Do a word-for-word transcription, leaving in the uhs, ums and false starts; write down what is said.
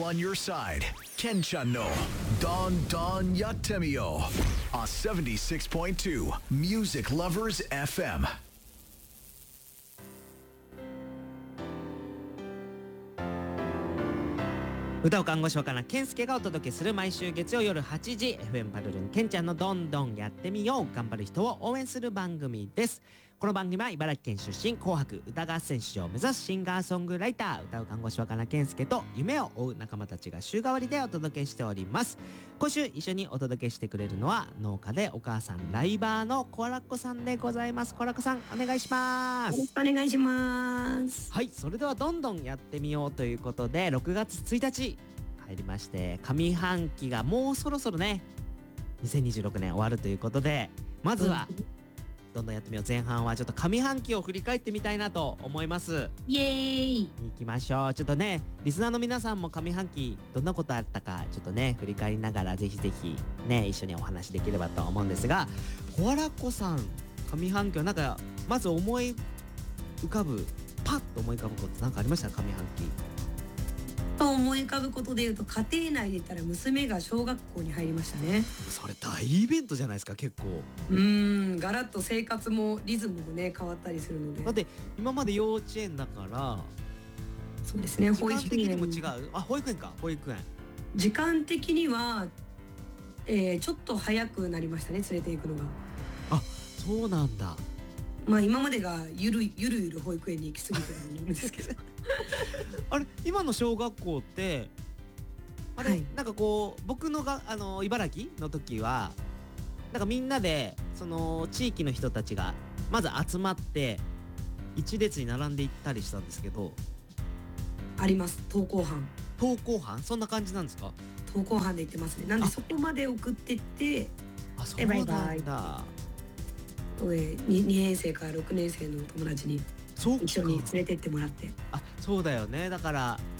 on your side. Kenchan no Don Don Yattemiyo on seventy-six point two Music Lovers エフエム。 歌を看護師若菜健介がお届けする毎週月曜夜はちじ エフエム パルルンケンちゃんのどんどんやってみよう。頑張る人を応援する番組です。この番組は茨城県出身、紅白歌合戦出場を目指すシンガーソングライター、歌う看護師若菜健介と夢を追う仲間たちが週替わりでお届けしております。今週一緒にお届けしてくれるのは農家でお母さんライバーのコアラッコさんでございます。コアラッコさんお願いします。 よろしくお願いします。 はい、それではどんどんやってみようということで、ろくがつついたち入りまして、上半期がもうそろそろねにせんにじゅうろくねん終わるということで、まずは、うんどんどんやってみよう。前半はちょっと上半期を振り返ってみたいなと思います。 イエーイ。 行きましょう。ちょっとねリスナーの皆さんも上半期どんなことあったかちょっとね振り返りながら、ぜひぜひね一緒にお話できればと思うんですが、コアラッコさん上半期はなんかまず思い浮かぶパッと思い浮かぶことなんかありましたか？上半期と思い浮かぶことでいうと、家庭内で言ったら娘が小学校に入りましたね。 それ大イベントじゃないですか。結構うーんガラッと生活もリズムもね変わったりするので。 だって今まで幼稚園だからそうですね、 保育園時間的にも違う。あ、保育園か。保育園時間的には、えー、ちょっと早くなりましたね、連れて行くのが。 あ、そうなんだ。 まあ今までがゆるゆるゆる保育園に行き過ぎてるんですけどあれ今の小学校ってあれ、はい、なんかこう僕のがあの茨城の時はなんかみんなでその地域の人たちがまず集まって一列に並んでいったりしたんですけど。 あります、登校班。 登校班そんな感じなんですか？ 登校班で行ってますね。なんでそこまで送ってって、 あ、そうなんだ。 バイバイに, にねん生からろくねん生の友達に一緒に連れてってもらって。 あ、そうだよね。だから